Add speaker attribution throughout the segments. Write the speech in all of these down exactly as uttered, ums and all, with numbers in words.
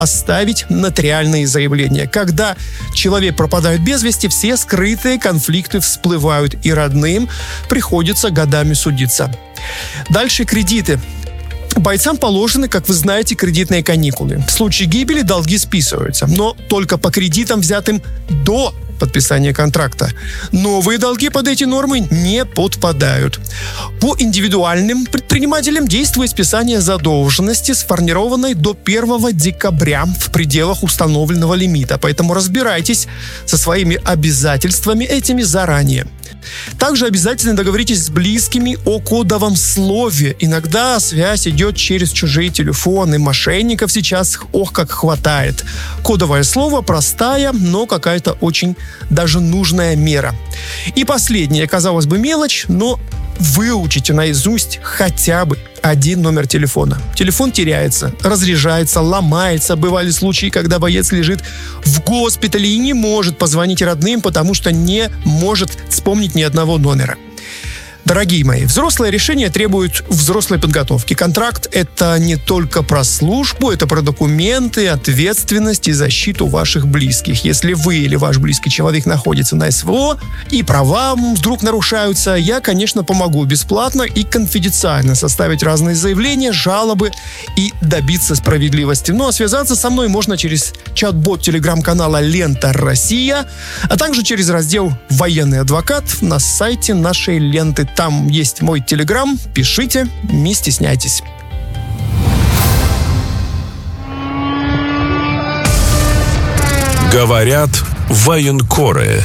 Speaker 1: оставить нотариальные заявления. Когда человек пропадает без вести, все скрытые конфликты всплывают, и родным приходится годами судиться. Дальше кредиты. Бойцам положены, как вы знаете, кредитные каникулы. В случае гибели долги списываются, но только по кредитам, взятым до подписания контракта. Новые долги под эти нормы не подпадают. По индивидуальным предпринимателям действует списание задолженности, сформированной до первого декабря в пределах установленного лимита. Поэтому разбирайтесь со своими обязательствами этими заранее. Также обязательно договоритесь с близкими о кодовом слове. Иногда связь идет через чужие телефоны. Мошенников сейчас ох как хватает. Кодовое слово простая, но какая-то очень даже нужная мера. И последняя, казалось бы, мелочь, но выучите наизусть хотя бы один номер телефона. Телефон теряется, разряжается, ломается. Бывали случаи, когда боец лежит в госпитале и не может позвонить родным, потому что не может вспомнить ни одного номера. Дорогие мои, взрослое решение требует взрослой подготовки. Контракт — это не только про службу, это про документы, ответственность и защиту ваших близких. Если вы или ваш близкий человек находится на СВО и права вдруг нарушаются, я, конечно, помогу бесплатно и конфиденциально составить разные заявления, жалобы и добиться справедливости. Ну а связаться со мной можно через чат-бот телеграм-канала «Лента Россия», а также через раздел «Военный адвокат» на сайте нашей ленты. Там есть мой телеграм, пишите, не стесняйтесь.
Speaker 2: Говорят военкоры.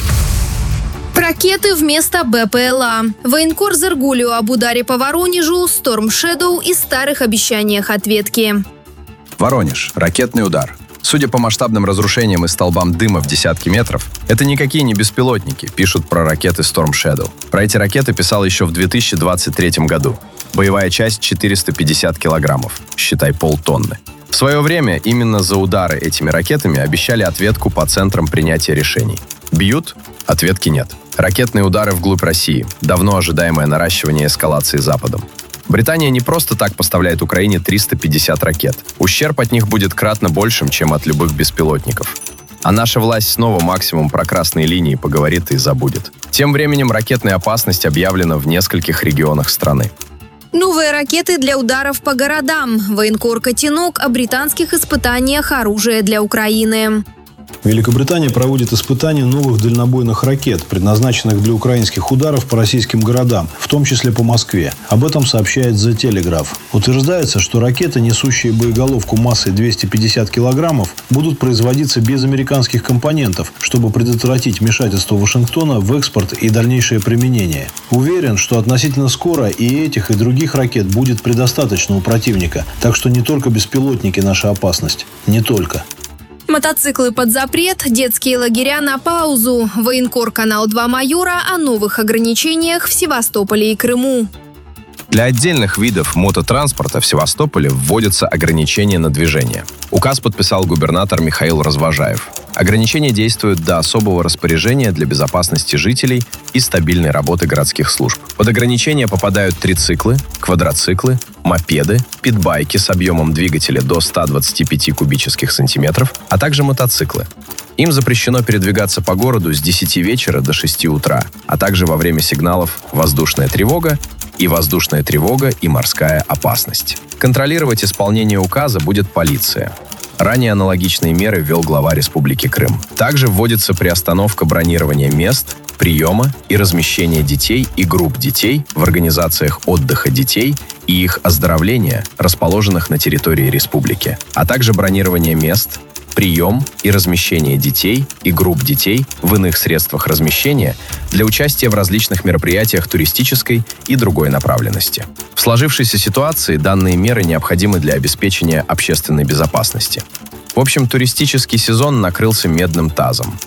Speaker 3: Ракеты вместо БПЛА. Военкор Зергулио об ударе по Воронежу, Storm Shadow и старых обещаниях ответки.
Speaker 4: Воронеж. Ракетный удар. Судя по масштабным разрушениям и столбам дыма в десятки метров, это никакие не беспилотники, пишут про ракеты Storm Shadow. Про эти ракеты писал еще в две тысячи двадцать третьем году. Боевая часть четыреста пятьдесят килограммов, считай полтонны. В свое время именно за удары этими ракетами обещали ответку по центрам принятия решений. Бьют? Ответки нет. Ракетные удары вглубь России. Давно ожидаемое наращивание эскалации Западом. Британия не просто так поставляет Украине триста пятьдесят ракет. Ущерб от них будет кратно большим, чем от любых беспилотников. А наша власть снова максимум про красные линии поговорит и забудет. Тем временем ракетная опасность объявлена в нескольких регионах страны.
Speaker 3: Новые ракеты для ударов по городам. Военкор Котенок о британских испытаниях оружия для Украины.
Speaker 5: Великобритания проводит испытания новых дальнобойных ракет, предназначенных для украинских ударов по российским городам, в том числе по Москве. Об этом сообщает The Telegraph. Утверждается, что ракеты, несущие боеголовку массой двести пятьдесят килограммов, будут производиться без американских компонентов, чтобы предотвратить вмешательство Вашингтона в экспорт и дальнейшее применение. Уверен, что относительно скоро и этих, и других ракет будет предостаточно у противника, так что не только беспилотники наша опасность. Не только.
Speaker 3: Мотоциклы под запрет, детские лагеря на паузу. Военкор Канал два Майора о новых ограничениях в Севастополе и Крыму.
Speaker 4: Для отдельных видов мототранспорта в Севастополе вводятся ограничения на движение. Указ подписал губернатор Михаил Развожаев. Ограничения действуют до особого распоряжения для безопасности жителей и стабильной работы городских служб. Под ограничения попадают трициклы, квадроциклы, мопеды, питбайки с объемом двигателя до ста двадцати пяти кубических сантиметров, а также мотоциклы. Им запрещено передвигаться по городу с десяти вечера до шести утра, а также во время сигналов «воздушная тревога» и «воздушная тревога» и «морская опасность». Контролировать исполнение указа будет полиция. Ранее аналогичные меры ввел глава Республики Крым. Также вводится приостановка бронирования мест, приема и размещения детей и групп детей в организациях отдыха детей и их оздоровления, расположенных на территории республики, а также бронирование мест, прием и размещение детей и групп детей в иных средствах размещения для участия в различных мероприятиях туристической и другой направленности. В сложившейся ситуации данные меры необходимы для обеспечения общественной безопасности. В общем, туристический сезон накрылся медным тазом.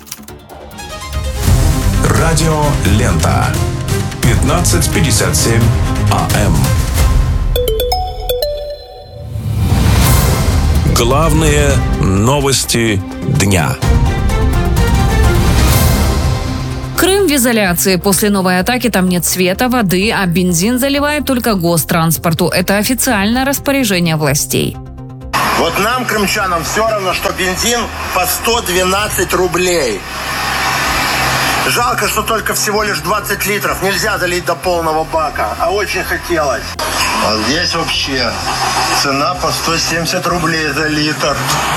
Speaker 2: Радио «Лента». пятнадцать пятьдесят семь АМ. Главные новости дня.
Speaker 6: Крым в изоляции. После новой атаки там нет света, воды, а бензин заливает только гостранспорту. Это официальное распоряжение властей.
Speaker 7: Вот нам, крымчанам, все равно, что бензин по сто двенадцать рублей. Жалко, что только всего лишь двадцать литров. Нельзя залить до полного бака, а очень хотелось. А здесь вообще цена по сто семьдесят рублей за литр.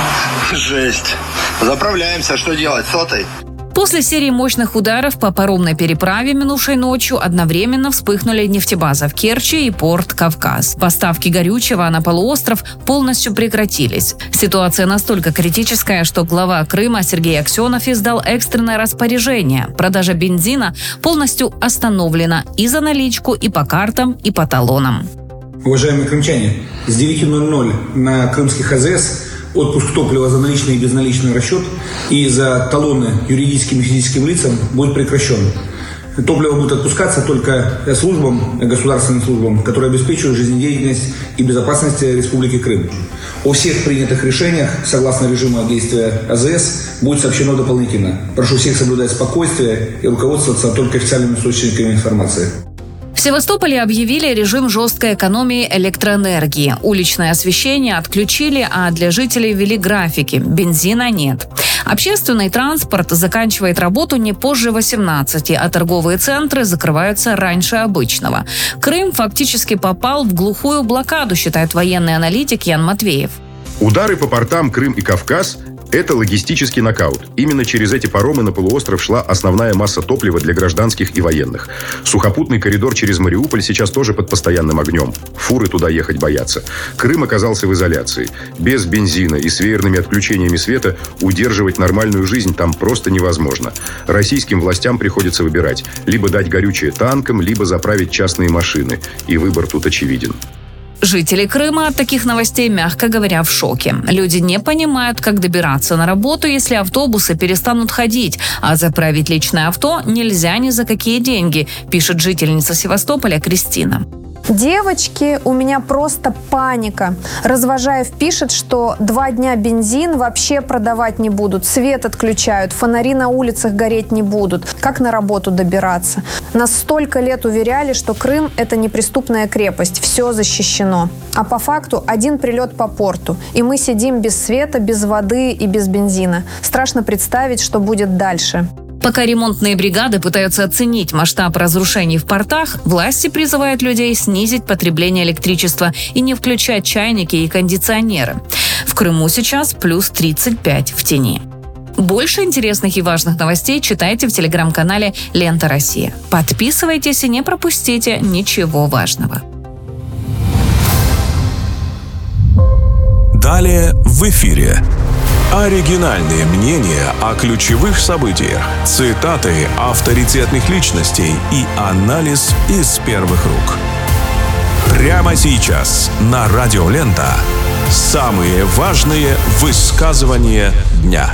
Speaker 7: Жесть. Заправляемся, что делать, сотой?
Speaker 6: После серии мощных ударов по паромной переправе минувшей ночью одновременно вспыхнули нефтебаза в Керчи и порт Кавказ. Поставки горючего на полуостров полностью прекратились. Ситуация настолько критическая, что глава Крыма Сергей Аксенов издал экстренное распоряжение. Продажа бензина полностью остановлена и за наличку, и по картам, и по талонам.
Speaker 8: Уважаемые крымчане, с девяти ноль-ноль на крымских АЗС отпуск топлива за наличный и безналичный расчет и за талоны юридическим и физическим лицам будет прекращен. Топливо будет отпускаться только службам, государственным службам, которые обеспечивают жизнедеятельность и безопасность Республики Крым. О всех принятых решениях, согласно режиму действия АЗС, будет сообщено дополнительно. Прошу всех соблюдать спокойствие и руководствоваться только официальными источниками информации.
Speaker 6: В Севастополе объявили режим жесткой экономии электроэнергии. Уличное освещение отключили, а для жителей ввели графики. Бензина нет. Общественный транспорт заканчивает работу не позже восемнадцати, а торговые центры закрываются раньше обычного. Крым фактически попал в глухую блокаду, считает военный аналитик Ян Матвеев.
Speaker 9: Удары по портам Крым и Кавказ – это логистический нокаут. Именно через эти паромы на полуостров шла основная масса топлива для гражданских и военных. Сухопутный коридор через Мариуполь сейчас тоже под постоянным огнем. Фуры туда ехать боятся. Крым оказался в изоляции. Без бензина и с веерными отключениями света удерживать нормальную жизнь там просто невозможно. Российским властям приходится выбирать: либо дать горючее танкам, либо заправить частные машины. И выбор тут очевиден.
Speaker 6: Жители Крыма от таких новостей, мягко говоря, в шоке. Люди не понимают, как добираться на работу, если автобусы перестанут ходить, а заправить личное авто нельзя ни за какие деньги, пишет жительница Севастополя Кристина.
Speaker 10: Девочки, у меня просто паника. Развожаев пишет, что два дня бензин вообще продавать не будут, свет отключают, фонари на улицах гореть не будут. Как на работу добираться? Нас столько лет уверяли, что Крым – это неприступная крепость, все защищено. А по факту один прилет по порту, и мы сидим без света, без воды и без бензина. Страшно представить, что будет дальше.
Speaker 6: Пока ремонтные бригады пытаются оценить масштаб разрушений в портах, власти призывают людей снизить потребление электричества и не включать чайники и кондиционеры. В Крыму сейчас плюс тридцать пять в тени. Больше интересных и важных новостей читайте в телеграм-канале «Лента Россия». Подписывайтесь и не пропустите ничего важного.
Speaker 2: Далее в эфире. Оригинальные мнения о ключевых событиях, цитаты авторитетных личностей и анализ из первых рук. Прямо сейчас на Радио Лента самые важные высказывания дня.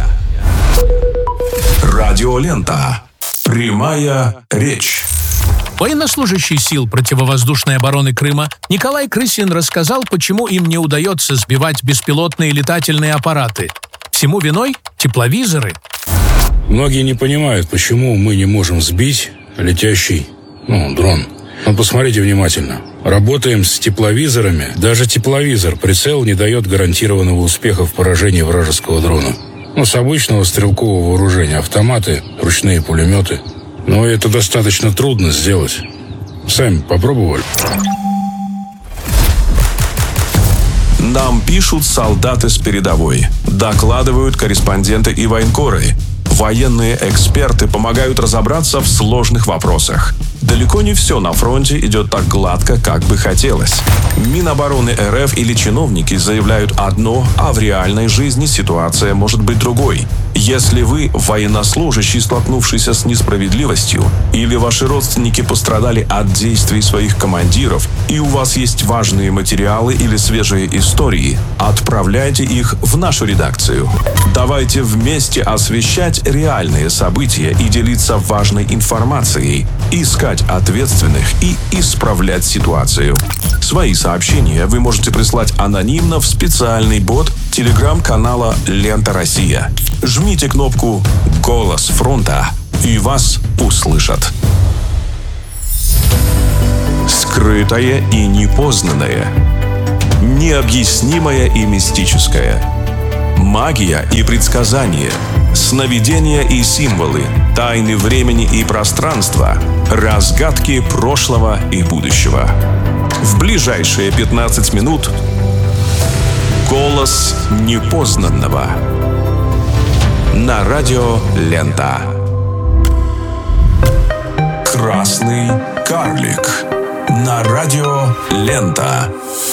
Speaker 2: Радио Лента. Прямая речь.
Speaker 11: Военнослужащий сил противовоздушной обороны Крыма Николай Крысин рассказал, почему им не удается сбивать беспилотные летательные аппараты. Всему виной тепловизоры.
Speaker 12: Многие не понимают, почему мы не можем сбить летящий, ну, дрон. Но посмотрите внимательно. Работаем с тепловизорами. Даже тепловизор, прицел, не дает гарантированного успеха в поражении вражеского дрона. Ну, с обычного стрелкового вооружения. Автоматы, ручные пулеметы. Но это достаточно трудно сделать. Сами попробовали?
Speaker 2: Нам пишут солдаты с передовой, докладывают корреспонденты и военкоры. Военные эксперты помогают разобраться в сложных вопросах. Далеко не все на фронте идет так гладко, как бы хотелось. Минобороны РФ или чиновники заявляют одно, а в реальной жизни ситуация может быть другой. Если вы военнослужащий, столкнувшийся с несправедливостью, или ваши родственники пострадали от действий своих командиров, и у вас есть важные материалы или свежие истории, отправляйте их в нашу редакцию. Давайте вместе освещать реальные события и делиться важной информацией, искать ответственных и исправлять ситуацию. Свои сообщения вы можете прислать анонимно в специальный бот телеграм-канала «Лента Россия». Жмите кнопку «Голос фронта» и вас услышат. Скрытое и непознанное. необъяснимое и мистическое. Магия и предсказания, сновидения и символы, тайны времени и пространства, разгадки прошлого и будущего. В ближайшие пятнадцать минут голос непознанного на радио «Лента». Красный карлик на радио «Лента».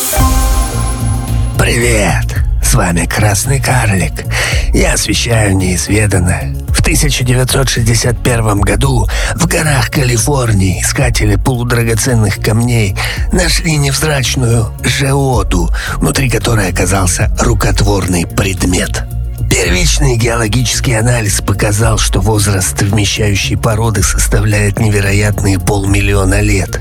Speaker 13: Привет! С вами Красный карлик. Я освещаю неизведанное. В тысяча девятьсот шестьдесят первом году в горах Калифорнии искатели полудрагоценных камней нашли невзрачную жеоду, внутри которой оказался рукотворный предмет. Первичный геологический анализ показал, что возраст вмещающей породы составляет невероятные полмиллиона лет.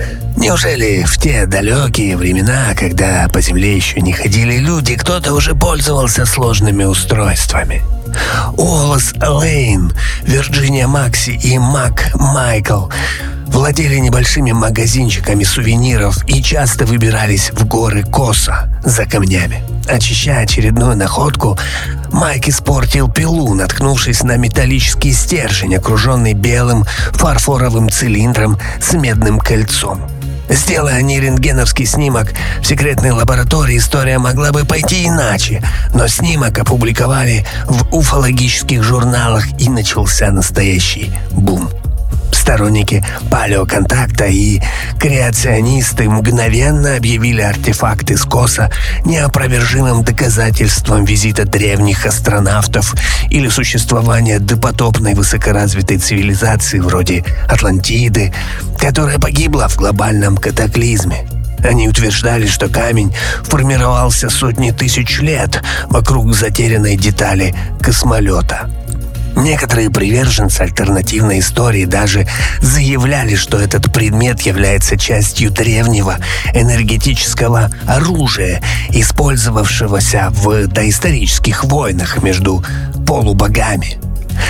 Speaker 13: Неужели в те далекие времена, когда по земле еще не ходили люди, кто-то уже пользовался сложными устройствами? Уоллес Лейн, Вирджиния Макси и Мак Майкл владели небольшими магазинчиками сувениров и часто выбирались в горы Коса за камнями. Очищая очередную находку, Майк испортил пилу, наткнувшись на металлический стержень, окруженный белым фарфоровым цилиндром с медным кольцом. Сделая они рентгеновский снимок в секретной лаборатории, история могла бы пойти иначе, но снимок опубликовали в уфологических журналах, и начался настоящий бум. Сторонники палеоконтакта и креационисты мгновенно объявили артефакты с Коса неопровержимым доказательством визита древних астронавтов или существования допотопной высокоразвитой цивилизации вроде Атлантиды, которая погибла в глобальном катаклизме. Они утверждали, что камень формировался сотни тысяч лет вокруг затерянной детали космолета. Некоторые приверженцы альтернативной истории даже заявляли, что этот предмет является частью древнего энергетического оружия, использовавшегося в доисторических войнах между полубогами.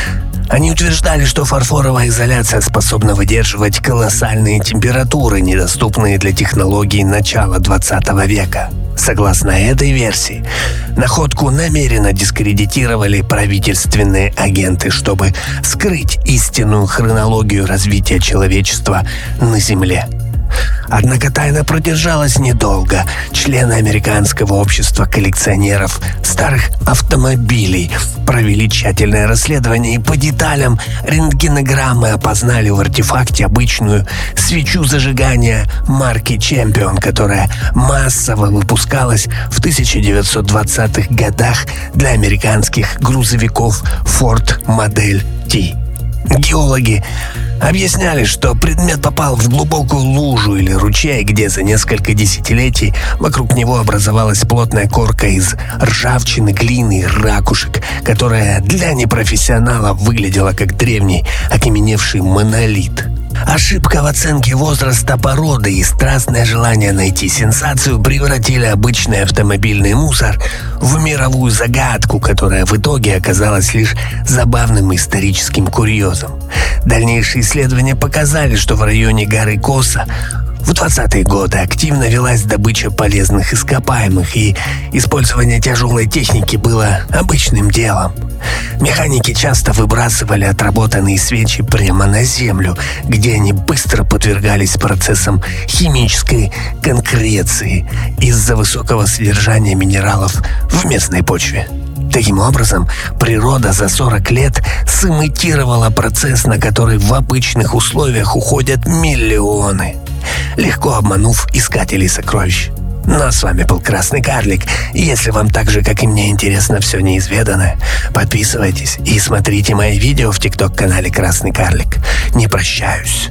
Speaker 13: Они утверждали, что фарфоровая изоляция способна выдерживать колоссальные температуры, недоступные для технологий начала двадцатого века. Согласно этой версии, находку намеренно дискредитировали правительственные агенты, чтобы скрыть истинную хронологию развития человечества на Земле. Однако тайна продержалась недолго. Члены американского общества коллекционеров старых автомобилей провели тщательное расследование и по деталям рентгенограммы опознали в артефакте обычную свечу зажигания марки «Чемпион», которая массово выпускалась в тысяча девятьсот двадцатых годах для американских грузовиков Ford Модель T. Геологи объясняли, что предмет попал в глубокую лужу или ручей, где за несколько десятилетий вокруг него образовалась плотная корка из ржавчины, глины и ракушек, которая для непрофессионалов выглядела как древний окаменевший монолит. Ошибка в оценке возраста породы и страстное желание найти сенсацию превратили обычный автомобильный мусор в мировую загадку, которая в итоге оказалась лишь забавным историческим курьезом. Дальнейшие исследования показали, что в районе горы Коса в двадцатые годы активно велась добыча полезных ископаемых, и использование тяжелой техники было обычным делом. Механики часто выбрасывали отработанные свечи прямо на землю, где они быстро подвергались процессам химической конкреции из-за высокого содержания минералов в местной почве. Таким образом, природа за сорок лет сымитировала процесс, на который в обычных условиях уходят миллионы, легко обманув искателей сокровищ. Ну а с вами был Красный карлик. И если вам так же, как и мне, интересно все неизведанное, подписывайтесь и смотрите мои видео в тикток-канале Красный карлик. Не прощаюсь.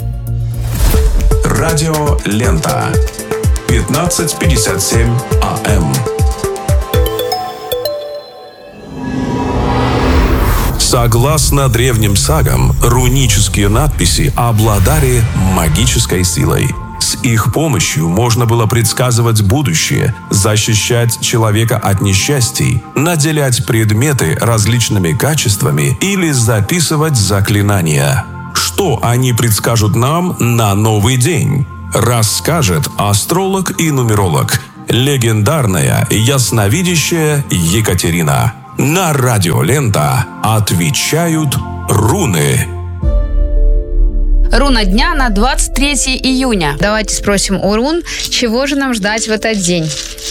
Speaker 2: Радио «Лента». пятнадцать пятьдесят семь АМ. Согласно древним сагам, рунические надписи обладали магической силой. С их помощью можно было предсказывать будущее, защищать человека от несчастий, наделять предметы различными качествами или записывать заклинания. Что они предскажут нам на новый день? Расскажет астролог и нумеролог Легендарная ясновидящая Екатерина. На радио «Лента» отвечают руны.
Speaker 6: Руна дня на двадцать третье июня. Давайте спросим у рун, чего же нам ждать в этот день.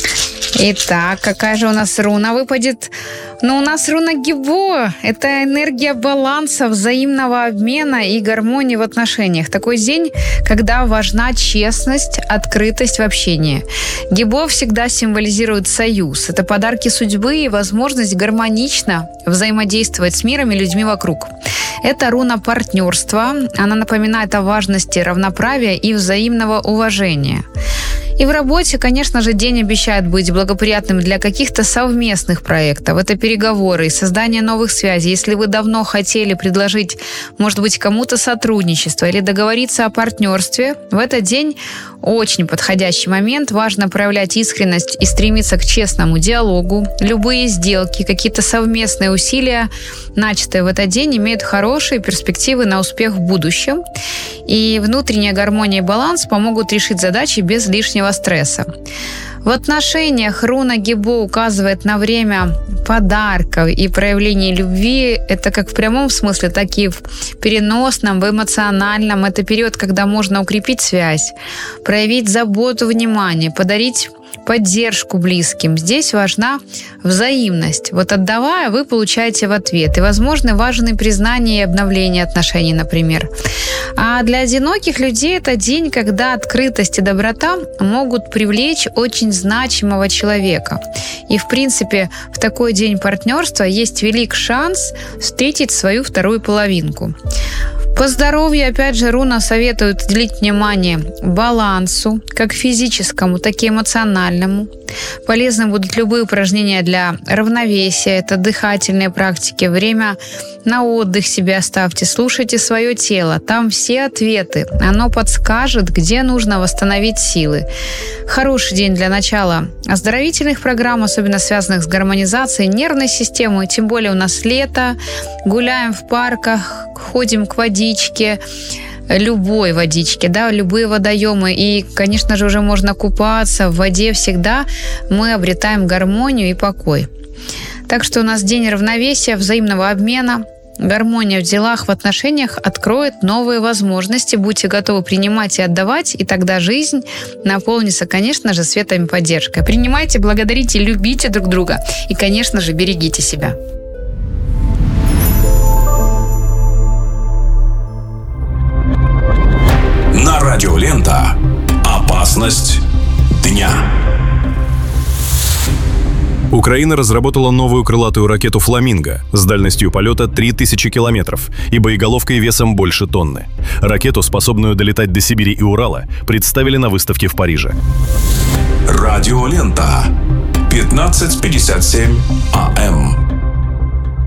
Speaker 6: Итак, какая же у нас руна выпадет? Ну, у нас руна Гибо. Это энергия баланса, взаимного обмена и гармонии в отношениях. Такой день, когда важна честность, открытость в общении. Гибо всегда символизирует союз. Это подарки судьбы и возможность гармонично взаимодействовать с миром и людьми вокруг. Это руна партнерства. Она напоминает о важности равноправия и взаимного уважения. И в работе, конечно же, день обещает быть благоприятным для каких-то совместных проектов. Это переговоры и создание новых связей. Если вы давно хотели предложить, может быть, кому-то сотрудничество или договориться о партнерстве, в этот день очень подходящий момент. Важно проявлять искренность и стремиться к честному диалогу. Любые сделки, какие-то совместные усилия, начатые в этот день, имеют хорошие перспективы на успех в будущем. И внутренняя гармония и баланс помогут решить задачи без лишнего стресса. В отношениях руна Гибо указывает на время подарков и проявления любви. Это как в прямом смысле, так и в переносном, в эмоциональном. Это период, когда можно укрепить связь, проявить заботу, внимание, подарить поддержку близким. Здесь важна взаимность. Вот отдавая, вы получаете в ответ. И, возможно, важны признание и обновление отношений, например. А для одиноких людей это день, когда открытость и доброта могут привлечь очень значимого человека. И, в принципе, в такой день партнерства есть велик шанс встретить свою вторую половинку. По здоровью, опять же, руна советует уделить внимание балансу, как физическому, так и эмоциональному. Полезны будут любые упражнения для равновесия, это дыхательные практики. Время на отдых себе оставьте, слушайте свое тело, там все ответы. Оно подскажет, где нужно восстановить силы. Хороший день для начала оздоровительных программ, особенно связанных с гармонизацией нервной системы. Тем более у нас лето, гуляем в парках, ходим к водичке, любой водичке, да, любые водоемы. И, конечно же, уже можно купаться в воде всегда. Мы обретаем гармонию и покой. Так что у нас день равновесия, взаимного обмена. Гармония в делах, в отношениях откроет новые возможности. Будьте готовы принимать и отдавать, и тогда жизнь наполнится, конечно же, светом и поддержкой. Принимайте, благодарите, любите друг друга. И, конечно же, берегите себя.
Speaker 2: На радио «Лента» опасность дня.
Speaker 14: Украина разработала новую крылатую ракету «Фламинго» с дальностью полета три тысячи километров и боеголовкой весом больше тонны. Ракету, способную долетать до Сибири и Урала, представили на выставке в Париже.
Speaker 2: Радио «Лента». пятнадцать пятьдесят семь АМ.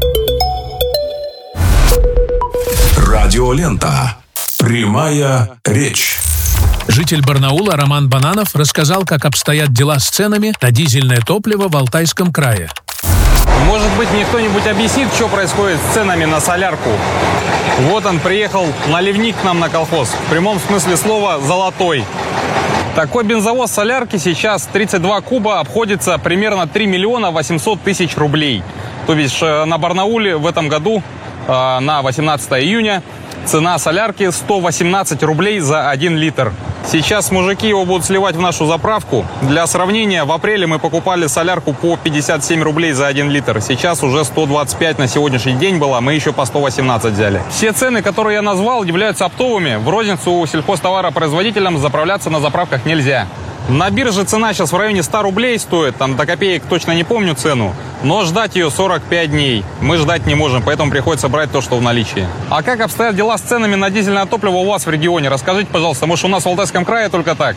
Speaker 2: Радио «Лента». Прямая речь.
Speaker 11: Житель Барнаула Роман Бананов рассказал, как обстоят дела с ценами на дизельное топливо в Алтайском крае.
Speaker 15: Может быть, мне кто-нибудь объяснит, что происходит с ценами на солярку? Вот он приехал, наливник к нам на колхоз. В прямом смысле слова «золотой». Такой бензовоз солярки сейчас тридцать два куба обходится примерно три миллиона восемьсот тысяч рублей. То есть на Барнауле в этом году на восемнадцатое июня цена солярки сто восемнадцать рублей за один литр. Сейчас мужики его будут сливать в нашу заправку. Для сравнения, в апреле мы покупали солярку по пятьдесят семь рублей за один литр. Сейчас уже сто двадцать пять на сегодняшний день было, мы еще по сто восемнадцать взяли. Все цены, которые я назвал, являются оптовыми. В розницу сельхозтоваропроизводителям заправляться на заправках нельзя. На бирже цена сейчас в районе ста рублей стоит, там до копеек точно не помню цену, но ждать ее сорок пять дней. Мы ждать не можем, поэтому приходится брать то, что в наличии. А как обстоят дела с ценами на дизельное топливо у вас в регионе? Расскажите, пожалуйста, может, у нас в Алтайском крае только так?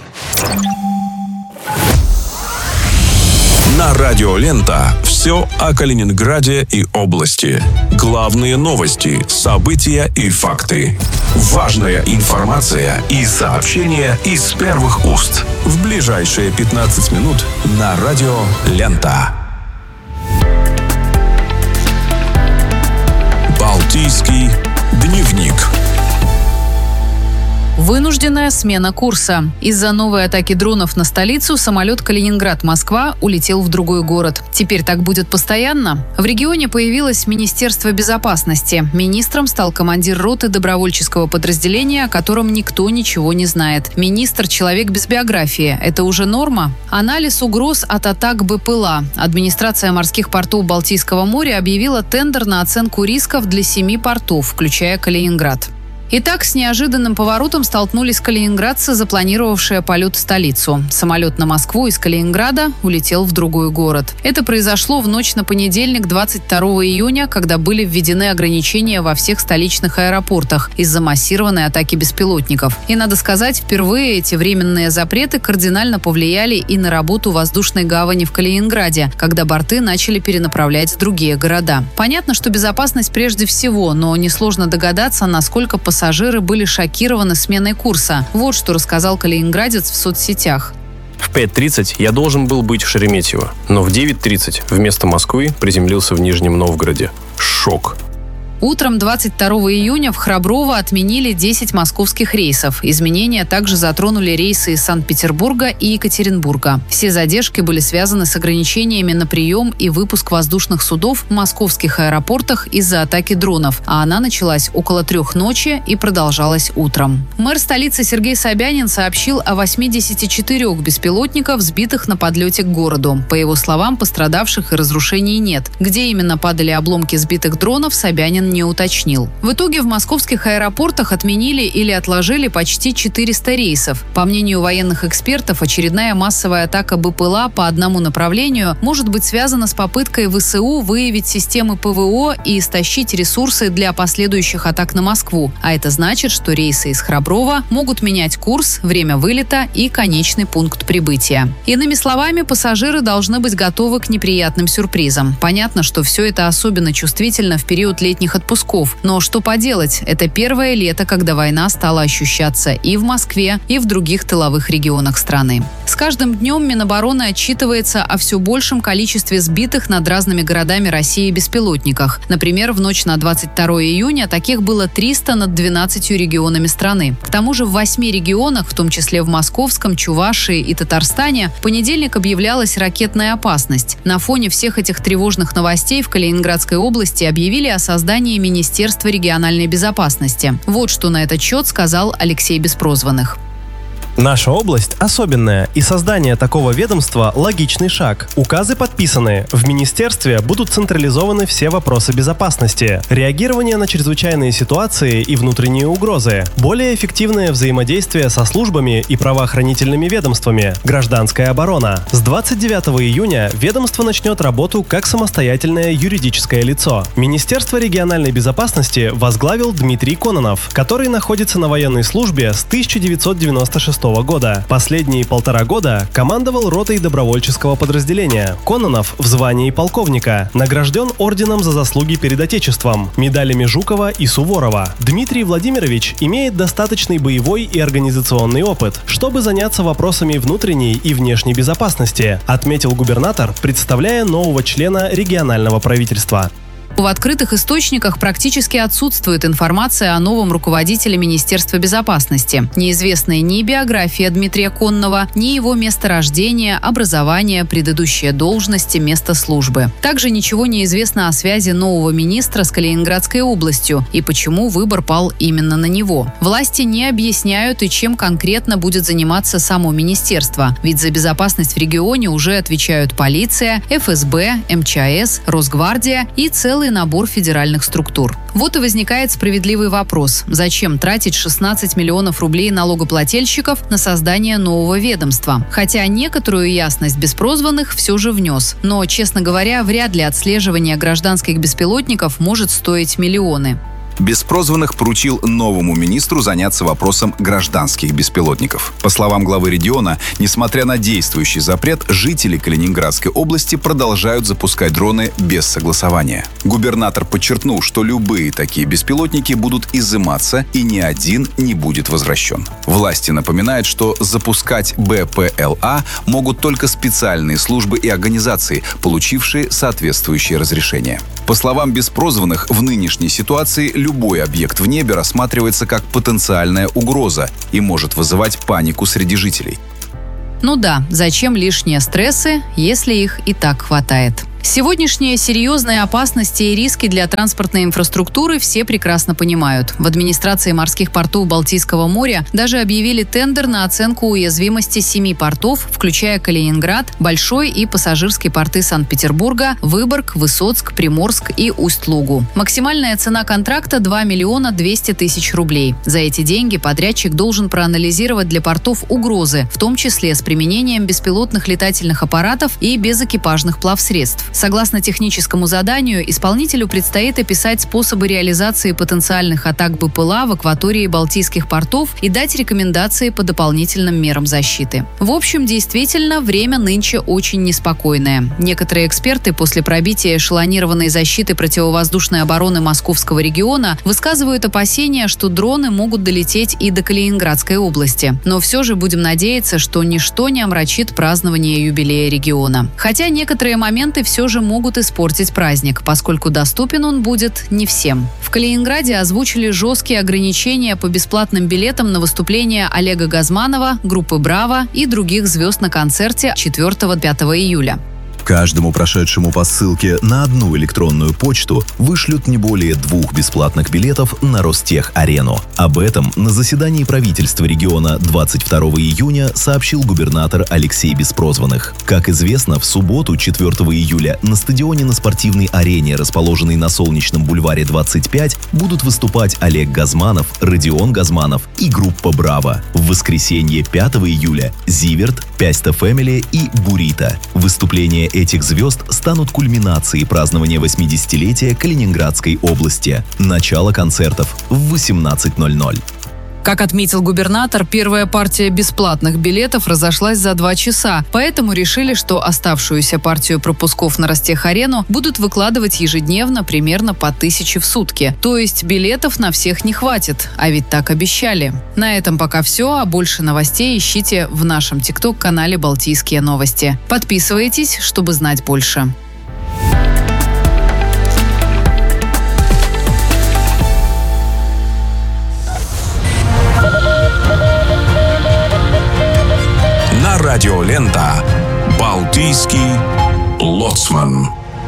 Speaker 2: На радио «Лента» все о Калининграде и области. Главные новости, события и факты. Важная информация и сообщения из первых уст. В ближайшие пятнадцать минут на радио «Лента». Балтийский дневник.
Speaker 6: В Вынужденная смена курса. Из-за новой атаки дронов на столицу самолет Калининград-Москва улетел в другой город. Теперь так будет постоянно? В регионе появилось Министерство безопасности. Министром стал командир роты добровольческого подразделения, о котором никто ничего не знает. Министр – человек без биографии. Это уже норма? Анализ угроз от атак БПЛА. Администрация морских портов Балтийского моря объявила тендер на оценку рисков для семи портов, включая Калининград. Итак, с неожиданным поворотом столкнулись калининградцы, запланировавшие полет в столицу. Самолет на Москву из Калининграда улетел в другой город. Это произошло в ночь на понедельник, двадцать второго июня, когда были введены ограничения во всех столичных аэропортах из-за массированной атаки беспилотников. И, надо сказать, впервые эти временные запреты кардинально повлияли и на работу воздушной гавани в Калининграде, когда борты начали перенаправлять в другие города. Понятно, что безопасность прежде всего, но несложно догадаться, насколько пассажиры Пассажиры были шокированы сменой курса. Вот что рассказал калининградец в соцсетях.
Speaker 16: В пять тридцать я должен был быть в Шереметьево, но в девять тридцать вместо Москвы приземлился в Нижнем Новгороде. Шок.
Speaker 6: Утром двадцать второго июня в Храброво отменили десять московских рейсов. Изменения также затронули рейсы из Санкт-Петербурга и Екатеринбурга. Все задержки были связаны с ограничениями на прием и выпуск воздушных судов в московских аэропортах из-за атаки дронов, а она началась около трех ночи и продолжалась утром. Мэр столицы Сергей Собянин сообщил о восьмидесяти четырёх беспилотниках, сбитых на подлете к городу. По его словам, пострадавших и разрушений нет. Где именно падали обломки сбитых дронов, Собянин не уточнил. В итоге в московских аэропортах отменили или отложили почти четыреста рейсов. По мнению военных экспертов, очередная массовая атака БПЛА по одному направлению может быть связана с попыткой ВСУ выявить системы ПВО и истощить ресурсы для последующих атак на Москву. А это значит, что рейсы из Храброва могут менять курс, время вылета и конечный пункт прибытия. Иными словами, пассажиры должны быть готовы к неприятным сюрпризам. Понятно, что все это особенно чувствительно в период летних отпусков. Но что поделать, это первое лето, когда война стала ощущаться и в Москве, и в других тыловых регионах страны. С каждым днем Минобороны отчитывается о все большем количестве сбитых над разными городами России беспилотниках. Например, в ночь на двадцать второго июня таких было триста над двенадцатью регионами страны. К тому же в восьми регионах, в том числе в Московском, Чувашии и Татарстане, в понедельник объявлялась ракетная опасность. На фоне всех этих тревожных новостей в Калининградской области объявили о создании Министерства региональной безопасности. Вот что на этот счет сказал Алексей Беспрозванных.
Speaker 17: Наша область особенная, и создание такого ведомства – логичный шаг. Указы подписаны. В министерстве будут централизованы все вопросы безопасности, реагирование на чрезвычайные ситуации и внутренние угрозы, более эффективное взаимодействие со службами и правоохранительными ведомствами, гражданская оборона. С двадцать девятого июня ведомство начнет работу как самостоятельное юридическое лицо. Министерство региональной безопасности возглавил Дмитрий Кононов, который находится на военной службе с тысяча девятьсот девяносто шестого года. Последние полтора года командовал ротой добровольческого подразделения. Кононов в звании полковника. Награжден орденом за заслуги перед Отечеством, медалями Жукова и Суворова. Дмитрий Владимирович имеет достаточный боевой и организационный опыт, чтобы заняться вопросами внутренней и внешней безопасности, отметил губернатор, представляя нового члена регионального правительства.
Speaker 6: В открытых источниках практически отсутствует информация о новом руководителе Министерства безопасности. Неизвестны ни биография Дмитрия Коннова, ни его место рождения, образование, предыдущие должности, место службы. Также ничего не известно о связи нового министра с Калининградской областью и почему выбор пал именно на него. Власти не объясняют и чем конкретно будет заниматься само министерство, ведь за безопасность в регионе уже отвечают полиция, эф эс бэ, эм че а эс, Росгвардия и целый набор федеральных структур. Вот и возникает справедливый вопрос: зачем тратить шестнадцать миллионов рублей налогоплательщиков на создание нового ведомства? Хотя некоторую ясность Беспрозванных все же внес. Но, честно говоря, вряд ли отслеживание гражданских беспилотников может стоить миллионы.
Speaker 18: Беспрозванных поручил новому министру заняться вопросом гражданских беспилотников. По словам главы региона, несмотря на действующий запрет, жители Калининградской области продолжают запускать дроны без согласования. Губернатор подчеркнул, что любые такие беспилотники будут изыматься и ни один не будет возвращен. Власти напоминают, что запускать бэ пэ эл а могут только специальные службы и организации, получившие соответствующее разрешение. По словам Беспрозванных, в нынешней ситуации любой объект в небе рассматривается как потенциальная угроза и может вызывать панику среди жителей.
Speaker 6: Ну да, зачем лишние стрессы, если их и так хватает? Сегодняшние серьезные опасности и риски для транспортной инфраструктуры все прекрасно понимают. В администрации морских портов Балтийского моря даже объявили тендер на оценку уязвимости семи портов, включая Калининград, Большой и пассажирские порты Санкт-Петербурга, Выборг, Высоцк, Приморск и Усть-Лугу. Максимальная цена контракта – два миллиона двести тысяч рублей. За эти деньги подрядчик должен проанализировать для портов угрозы, в том числе с применением беспилотных летательных аппаратов и безэкипажных плавсредств. Согласно техническому заданию, исполнителю предстоит описать способы реализации потенциальных атак БПЛА в акватории балтийских портов и дать рекомендации по дополнительным мерам защиты. В общем, действительно, время нынче очень неспокойное. Некоторые эксперты после пробития эшелонированной защиты противовоздушной обороны Московского региона высказывают опасения, что дроны могут долететь и до Калининградской области. Но все же будем надеяться, что ничто не омрачит празднование юбилея региона. Хотя некоторые моменты все же могут испортить праздник, поскольку доступен он будет не всем. В Калининграде озвучили жесткие ограничения по бесплатным билетам на выступления Олега Газманова, группы «Браво» и других звезд на концерте четвёртого-пятого июля.
Speaker 19: Каждому прошедшему по ссылке на одну электронную почту вышлют не более двух бесплатных билетов на Ростех-арену. Об этом на заседании правительства региона двадцать второго июня сообщил губернатор Алексей Беспрозванных. Как известно, в субботу, четвёртого июля, на стадионе на спортивной арене, расположенной на Солнечном бульваре двадцать пять, будут выступать Олег Газманов, Родион Газманов и группа «Браво». В воскресенье, пятого июля, Зиверт, Пяста Фэмили и Бурита. Выступление этих звезд станут кульминацией празднования восьмидесятилетия Калининградской области. Начало концертов в восемнадцать ноль ноль.
Speaker 6: Как отметил губернатор, первая партия бесплатных билетов разошлась за два часа, поэтому решили, что оставшуюся партию пропусков на Ростех-арену будут выкладывать ежедневно примерно по тысяче в сутки. То есть билетов на всех не хватит, а ведь так обещали. На этом пока все, а больше новостей ищите в нашем тикток-канале «Балтийские новости». Подписывайтесь, чтобы знать больше.
Speaker 2: Радиолента «Балтийский лоцман».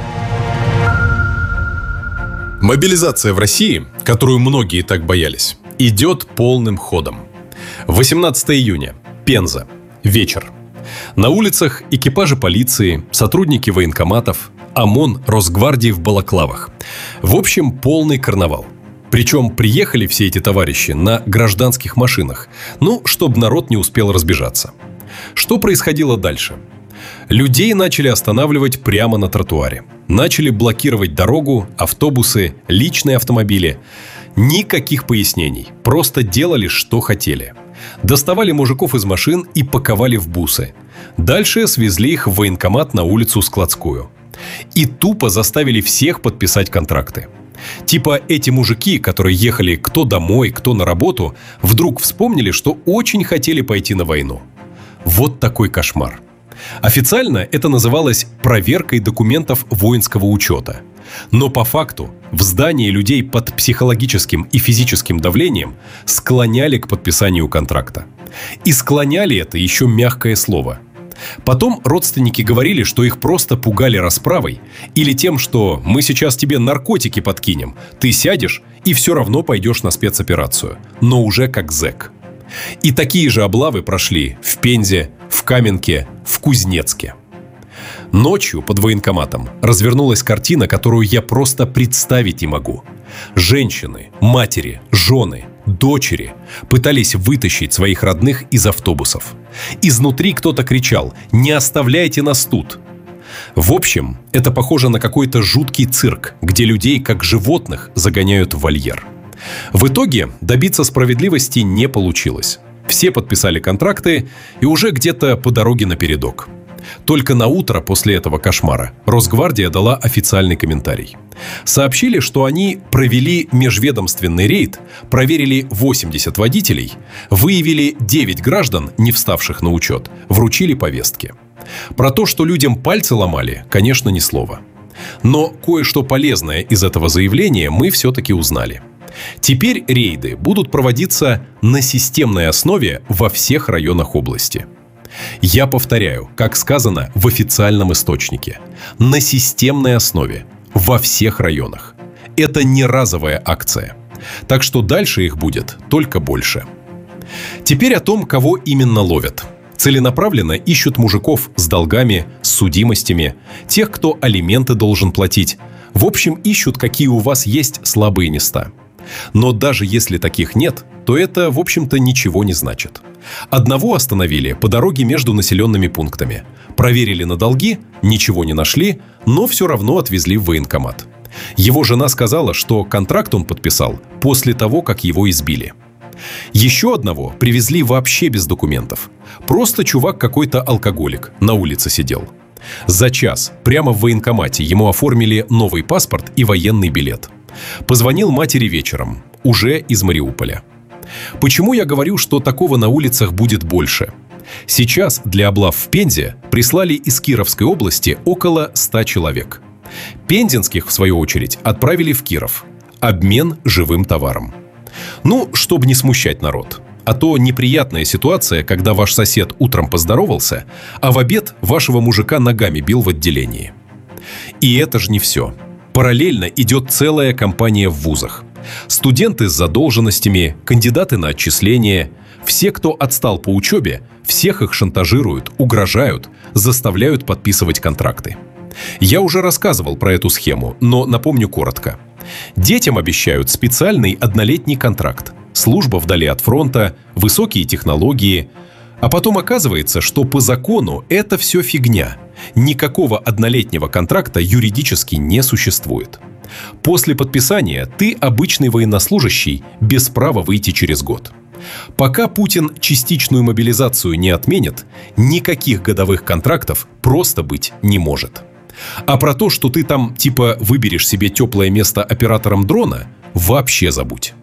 Speaker 14: Мобилизация в России, которую многие так боялись, идет полным ходом. восемнадцатого июня. Пенза. Вечер. На улицах экипажи полиции, сотрудники военкоматов, ОМОН, Росгвардии в балаклавах. В общем, полный карнавал. Причем приехали все эти товарищи на гражданских машинах, ну, чтобы народ не успел разбежаться. Что происходило дальше? Людей начали останавливать прямо на тротуаре. Начали блокировать дорогу, автобусы, личные автомобили. Никаких пояснений. Просто делали, что хотели. Доставали мужиков из машин и паковали в бусы. Дальше свезли их в военкомат на улицу Складскую. И тупо заставили всех подписать контракты. Типа эти мужики, которые ехали кто домой, кто на работу, вдруг вспомнили, что очень хотели пойти на войну. Вот такой кошмар. Официально это называлось проверкой документов воинского учета. Но по факту в здании людей под психологическим и физическим давлением склоняли к подписанию контракта. И склоняли это еще мягкое слово. Потом родственники говорили, что их просто пугали расправой или тем, что мы сейчас тебе наркотики подкинем, ты сядешь и все равно пойдешь на спецоперацию, но уже как зэк. И такие же облавы прошли в Пензе, в Каменке, в Кузнецке. Ночью под военкоматом развернулась картина, которую я просто представить не могу. Женщины, матери, жены, дочери пытались вытащить своих родных из автобусов. Изнутри кто-то кричал: «Не оставляйте нас тут!». В общем, это похоже на какой-то жуткий цирк, где людей как животных загоняют в вольер. В итоге добиться справедливости не получилось. Все подписали контракты и уже где-то по дороге напередок. Только на утро после этого кошмара Росгвардия дала официальный комментарий. Сообщили, что они провели межведомственный рейд, проверили восемьдесят водителей, выявили девять граждан, не вставших на учет, вручили повестки. Про то, что людям пальцы ломали, конечно, ни слова. Но кое-что полезное из этого заявления мы все-таки узнали. Теперь рейды будут проводиться на системной основе во всех районах области. Я повторяю, как сказано в официальном источнике, на системной основе во всех районах. Это не разовая акция. Так что дальше их будет только больше. Теперь о том, кого именно ловят. Целенаправленно ищут мужиков с долгами, с судимостями, тех, кто алименты должен платить. В общем, ищут, какие у вас есть слабые места. Но даже если таких нет, то это, в общем-то, ничего не значит. Одного остановили по дороге между населенными пунктами. Проверили на долги, ничего не нашли, но все равно отвезли в военкомат. Его жена сказала, что контракт он подписал после того, как его избили. Еще одного привезли вообще без документов. Просто чувак какой-то алкоголик, на улице сидел. За час прямо в военкомате ему оформили новый паспорт и военный билет. Позвонил матери вечером, уже из Мариуполя. Почему я говорю, что такого на улицах будет больше? Сейчас для облав в Пензе прислали из Кировской области около ста человек. Пензенских, в свою очередь, отправили в Киров. Обмен живым товаром. Ну, чтобы не смущать народ. А то неприятная ситуация, когда ваш сосед утром поздоровался, а в обед вашего мужика ногами бил в отделении. И это же не все. Параллельно идет целая кампания в вузах. Студенты с задолженностями, кандидаты на отчисление. Все, кто отстал по учебе, всех их шантажируют, угрожают, заставляют подписывать контракты. Я уже рассказывал про эту схему, но напомню коротко. Детям обещают специальный однолетний контракт, служба вдали от фронта, высокие технологии. А потом оказывается, что по закону это все фигня. Никакого однолетнего контракта юридически не существует. После подписания ты обычный военнослужащий без права выйти через год. Пока Путин частичную мобилизацию не отменит, никаких годовых контрактов просто быть не может. А про то, что ты там типа выберешь себе теплое место оператором дрона, вообще забудь.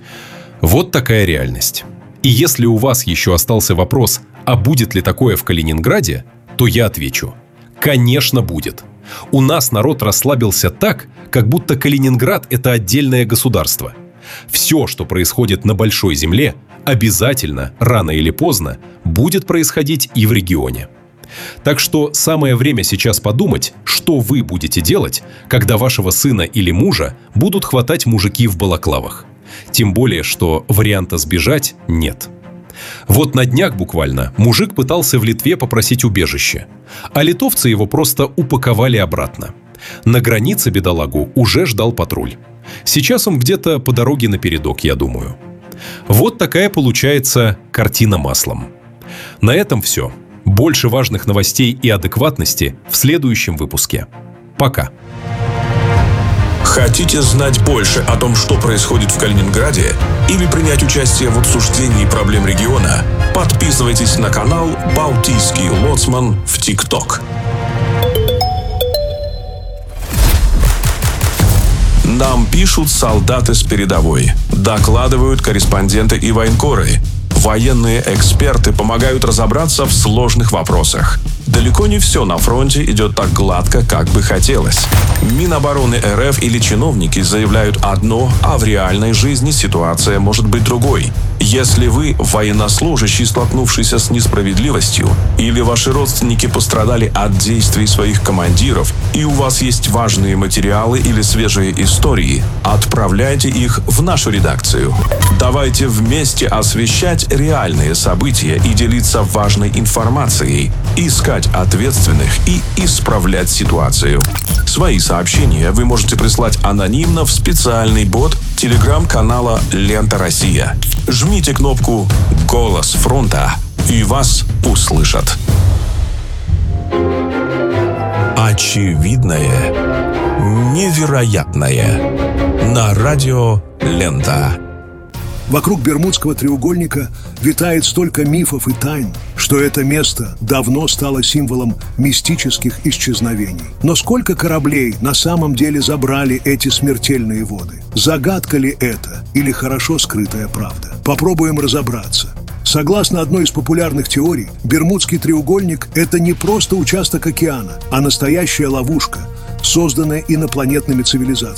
Speaker 14: Вот такая реальность. И если у вас еще остался вопрос, а будет ли такое в Калининграде, то я отвечу. Конечно, будет. У нас народ расслабился так, как будто Калининград – это отдельное государство. Все, что происходит на большой земле, обязательно, рано или поздно, будет происходить и в регионе. Так что самое время сейчас подумать, что вы будете делать, когда вашего сына или мужа будут хватать мужики в балаклавах. Тем более, что варианта сбежать нет. Вот на днях буквально мужик пытался в Литве попросить убежище, а литовцы его просто упаковали обратно. На границе бедолагу уже ждал патруль. Сейчас он где-то по дороге напередок, я думаю. Вот такая получается картина маслом. На этом все. Больше важных новостей и адекватности в следующем выпуске. Пока.
Speaker 2: Хотите знать больше о том, что происходит в Калининграде, или принять участие в обсуждении проблем региона? Подписывайтесь на канал «Балтийский лоцман» в ТикТок. Нам пишут солдаты с передовой, докладывают корреспонденты и военкоры. Военные эксперты помогают разобраться в сложных вопросах. Далеко не все на фронте идет так гладко, как бы хотелось. Минобороны РФ или чиновники заявляют одно, а в реальной жизни ситуация может быть другой. Если вы военнослужащий, столкнувшийся с несправедливостью, или ваши родственники пострадали от действий своих командиров, и у вас есть важные материалы или свежие истории, отправляйте их в нашу редакцию. Давайте вместе освещать реальные события и делиться важной информацией, искать ответственных и исправлять ситуацию. Свои сообщения вы можете прислать анонимно в специальный бот телеграм-канала «Лента Россия». Жмите кнопку «Голос фронта» и вас услышат. Очевидное невероятное на радио «Лента».
Speaker 20: Вокруг Бермудского треугольника витает столько мифов и тайн, что это место давно стало символом мистических исчезновений. Но сколько кораблей на самом деле забрали эти смертельные воды? Загадка ли это или хорошо скрытая правда? Попробуем разобраться. Согласно одной из популярных теорий, Бермудский треугольник – это не просто участок океана, а настоящая ловушка, созданная инопланетными цивилизациями.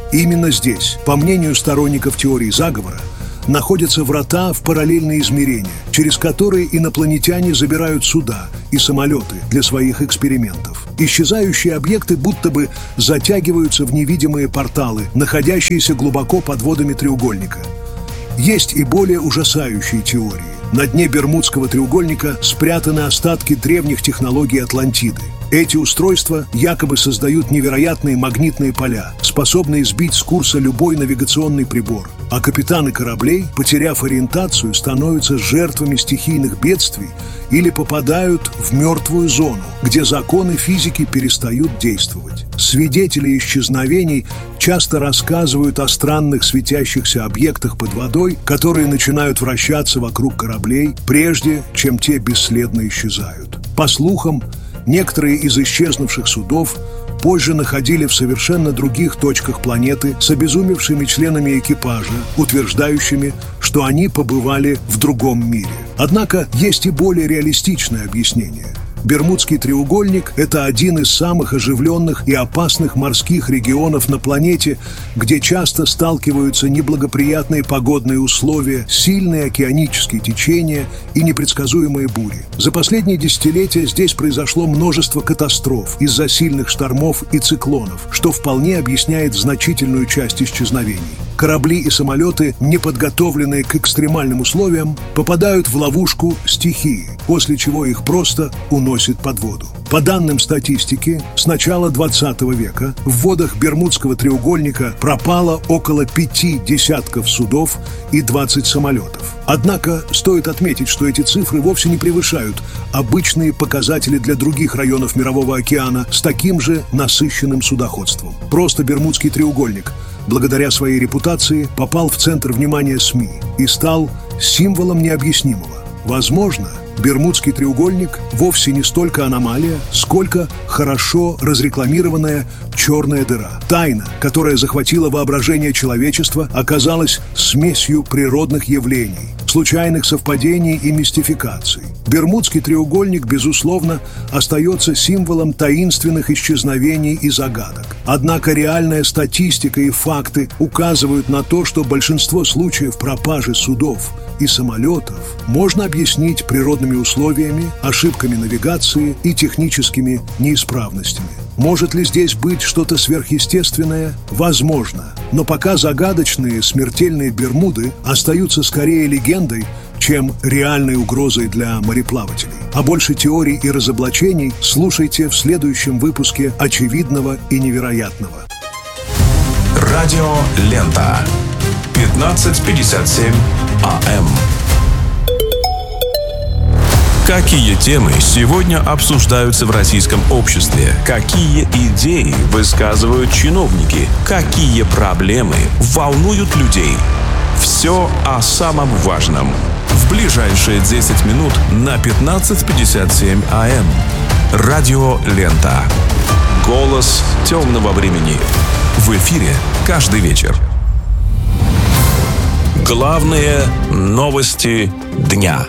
Speaker 20: Именно здесь, по мнению сторонников теории заговора, находятся врата в параллельные измерения, через которые инопланетяне забирают суда и самолеты для своих экспериментов. Исчезающие объекты будто бы затягиваются в невидимые порталы, находящиеся глубоко под водами треугольника. Есть и более ужасающие теории. На дне Бермудского треугольника спрятаны остатки древних технологий Атлантиды. Эти устройства якобы создают невероятные магнитные поля, способные сбить с курса любой навигационный прибор. А капитаны кораблей, потеряв ориентацию, становятся жертвами стихийных бедствий или попадают в мертвую зону, где законы физики перестают действовать. Свидетели исчезновений часто рассказывают о странных светящихся объектах под водой, которые начинают вращаться вокруг кораблей, прежде чем те бесследно исчезают. По слухам, некоторые из исчезнувших судов позже находили в совершенно других точках планеты с обезумевшими членами экипажа, утверждающими, что они побывали в другом мире. Однако есть и более реалистичное объяснение. Бермудский треугольник – это один из самых оживленных и опасных морских регионов на планете, где часто сталкиваются неблагоприятные погодные условия, сильные океанические течения и непредсказуемые бури. За последние десятилетия здесь произошло множество катастроф из-за сильных штормов и циклонов, что вполне объясняет значительную часть исчезновений. Корабли и самолеты, не подготовленные к экстремальным условиям, попадают в ловушку стихии, после чего их просто уносит под воду. По данным статистики, с начала двадцатого века в водах Бермудского треугольника пропало около пяти десятков судов и двадцати самолетов. Однако стоит отметить, что эти цифры вовсе не превышают обычные показатели для других районов Мирового океана с таким же насыщенным судоходством. Просто Бермудский треугольник, благодаря своей репутации, попал в центр внимания СМИ и стал символом необъяснимого. Возможно, Бермудский треугольник вовсе не столько аномалия, сколько хорошо разрекламированная черная дыра. Тайна, которая захватила воображение человечества, оказалась смесью природных явлений, случайных совпадений и мистификаций. Бермудский треугольник, безусловно, остается символом таинственных исчезновений и загадок. Однако реальная статистика и факты указывают на то, что большинство случаев пропажи судов и самолетов можно объяснить природными условиями, ошибками навигации и техническими неисправностями. Может ли здесь быть что-то сверхъестественное? Возможно. Но пока загадочные смертельные Бермуды остаются скорее легендой, чем реальной угрозой для мореплавателей. А больше теорий и разоблачений слушайте в следующем выпуске «Очевидного и невероятного».
Speaker 2: Радио «Лента». пятнадцать пятьдесят семь АМ. Какие темы сегодня обсуждаются в российском обществе? Какие идеи высказывают чиновники? Какие проблемы волнуют людей? Все о самом важном. В ближайшие десять минут на пятнадцать пятьдесят семь АМ. Радио «Лента». Голос темного времени. В эфире каждый вечер. Главные новости дня.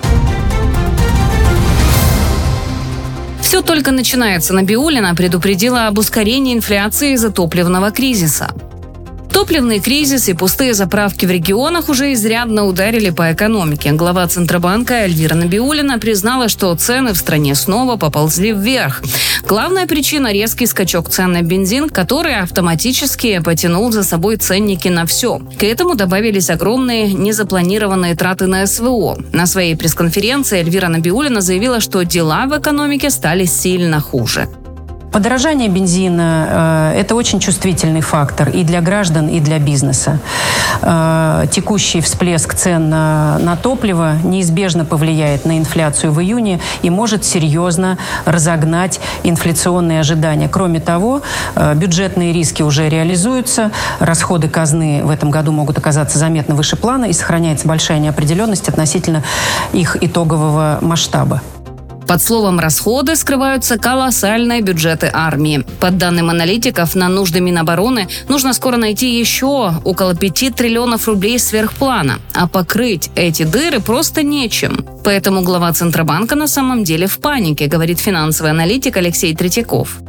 Speaker 6: Все только начинается. Набиуллина предупредила об ускорении инфляции из-за топливного кризиса. Топливный кризис и пустые заправки в регионах уже изрядно ударили по экономике. Глава Центробанка Эльвира Набиуллина признала, что цены в стране снова поползли вверх. Главная причина – резкий скачок цен на бензин, который автоматически потянул за собой ценники на все. К этому добавились огромные незапланированные траты на СВО. На своей пресс-конференции Эльвира Набиуллина заявила, что дела в экономике стали сильно хуже.
Speaker 21: Подорожание бензина э, – это очень чувствительный фактор и для граждан, и для бизнеса. Э, текущий всплеск цен на, на топливо неизбежно повлияет на инфляцию в июне и может серьезно разогнать инфляционные ожидания. Кроме того, э, бюджетные риски уже реализуются, расходы казны в этом году могут оказаться заметно выше плана и сохраняется большая неопределенность относительно их итогового масштаба.
Speaker 6: Под словом «расходы» скрываются колоссальные бюджеты армии. По данным аналитиков, на нужды Минобороны нужно скоро найти еще около пяти триллионов рублей сверхплана. А покрыть эти дыры просто нечем. Поэтому глава Центробанка на самом деле в панике, говорит финансовый аналитик Алексей Третьяков.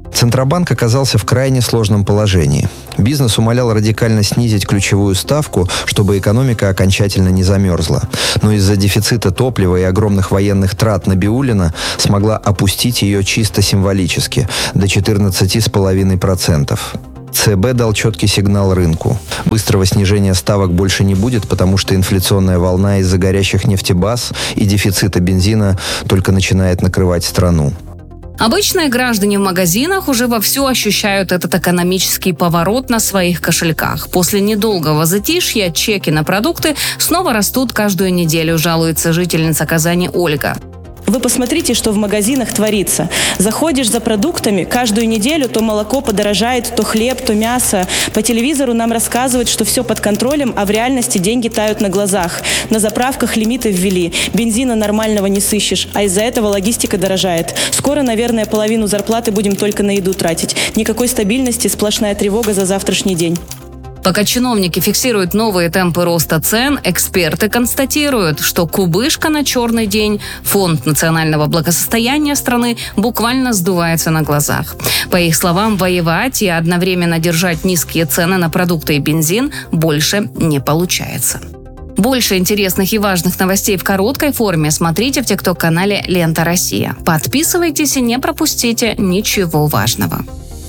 Speaker 1: Центробанк оказался в крайне сложном положении. Бизнес умолял радикально снизить ключевую ставку, чтобы экономика окончательно не замерзла. Но из-за дефицита топлива и огромных военных трат Набиуллина смогла опустить ее чисто символически, до четырнадцати целых пять десятых процента. ЦБ дал четкий сигнал рынку. Быстрого снижения ставок больше не будет, потому что инфляционная волна из-за горящих нефтебаз и дефицита бензина только начинает накрывать страну.
Speaker 6: Обычные граждане в магазинах уже вовсю ощущают этот экономический поворот на своих кошельках. После недолгого затишья чеки на продукты снова растут каждую неделю, жалуется жительница Казани Ольга.
Speaker 22: Вы посмотрите, что в магазинах творится. Заходишь за продуктами, каждую неделю то молоко подорожает, то хлеб, то мясо. По телевизору нам рассказывают, что все под контролем, а в реальности деньги тают на глазах. На заправках лимиты ввели, бензина нормального не сыщешь, а из-за этого логистика дорожает. Скоро, наверное, половину зарплаты будем только на еду тратить. Никакой стабильности, сплошная тревога за завтрашний день.
Speaker 6: Пока чиновники фиксируют новые темпы роста цен, эксперты констатируют, что кубышка на черный день, фонд национального благосостояния страны, буквально сдувается на глазах. По их словам, воевать и одновременно держать низкие цены на продукты и бензин больше не получается. Больше интересных и важных новостей в короткой форме смотрите в тикток-канале «Лента Россия». Подписывайтесь и не пропустите ничего важного.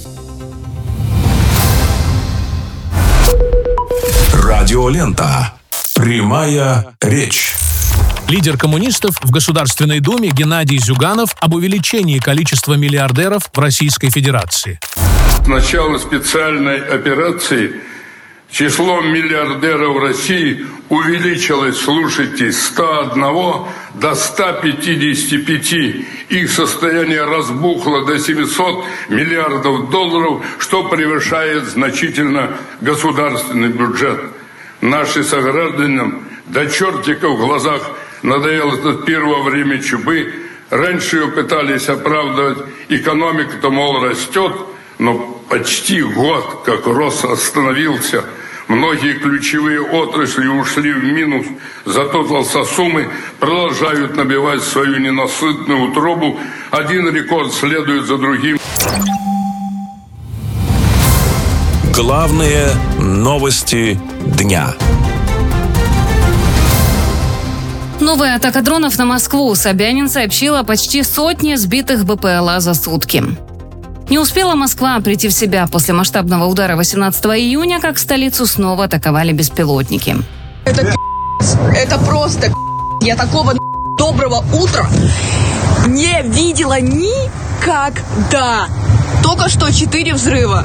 Speaker 2: Радиолента. Прямая речь.
Speaker 11: Лидер коммунистов в Государственной Думе Геннадий Зюганов об увеличении количества миллиардеров в Российской Федерации.
Speaker 23: С начала специальной операции число миллиардеров России увеличилось, слушайте, с ста одного до ста пятидесяти пяти. Их состояние разбухло до семисот миллиардов долларов, что превышает значительно государственный бюджет. Нашим согражданам до чертиков в глазах надоел этот первое время чубы. Раньше ее пытались оправдывать, экономика-то, мол, растет, но почти год, как рост остановился. Многие ключевые отрасли ушли в минус, зато толстосумы продолжают набивать свою ненасытную утробу. Один рекорд следует за другим.
Speaker 2: Главные новости дня.
Speaker 6: Новая атака дронов на Москву. Собянин сообщил о почти сотне сбитых БПЛА за сутки. Не успела Москва прийти в себя после масштабного удара восемнадцатого июня, как столицу снова атаковали беспилотники.
Speaker 24: Это это просто я такого доброго утра не видела никогда. Только что четыре взрыва.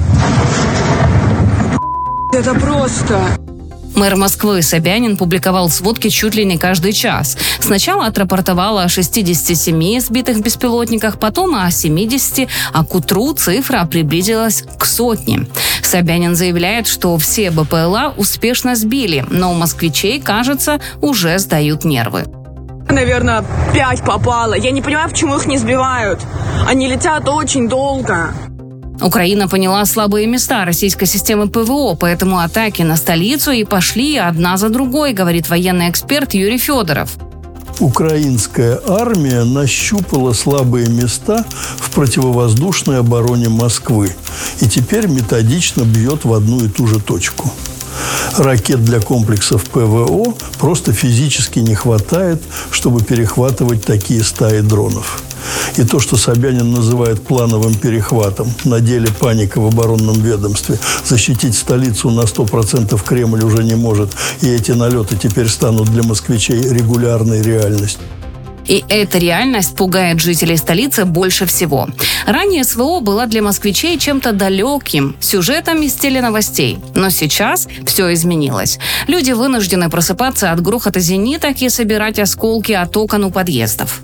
Speaker 24: Это просто...
Speaker 6: Мэр Москвы Собянин публиковал сводки чуть ли не каждый час. Сначала отрапортовал о шестидесяти семи сбитых беспилотниках, потом о семидесяти, а к утру цифра приблизилась к сотне. Собянин заявляет, что все БПЛА успешно сбили, но у москвичей, кажется, уже сдают нервы.
Speaker 24: Наверное, пять попало. Я не понимаю, почему их не сбивают. Они летят очень долго.
Speaker 6: Украина поняла слабые места российской системы ПВО, поэтому атаки на столицу и пошли одна за другой, говорит военный эксперт Юрий Федоров.
Speaker 25: Украинская армия нащупала слабые места в противовоздушной обороне Москвы и теперь методично бьет в одну и ту же точку. Ракет для комплексов ПВО просто физически не хватает, чтобы перехватывать такие стаи дронов. И то, что Собянин называет плановым перехватом, на деле паника в оборонном ведомстве. Защитить столицу на сто процентов Кремль уже не может, и эти налеты теперь станут для москвичей регулярной реальностью.
Speaker 6: И эта реальность пугает жителей столицы больше всего. Ранее СВО была для москвичей чем-то далеким, сюжетом из теленовостей. Но сейчас все изменилось. Люди вынуждены просыпаться от грохота зениток и собирать осколки от окон у подъездов.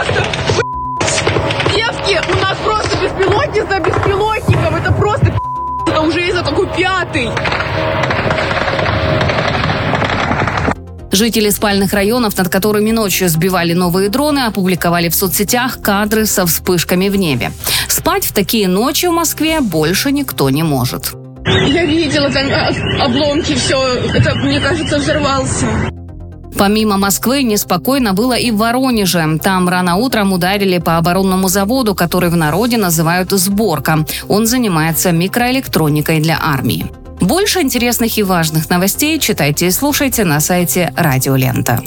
Speaker 24: Девки, у нас просто беспилотник за беспилотником. Это просто это уже из-за какой пятый.
Speaker 6: Жители спальных районов, над которыми ночью сбивали новые дроны, опубликовали в соцсетях кадры со вспышками в небе. Спать в такие ночи в Москве больше никто не может.
Speaker 24: Я видела там обломки, все. Это, мне кажется, взорвался.
Speaker 6: Помимо Москвы, неспокойно было и в Воронеже. Там рано утром ударили по оборонному заводу, который в народе называют «Сборка». Он занимается микроэлектроникой для армии. Больше интересных и важных новостей читайте и слушайте на сайте Радио Лента.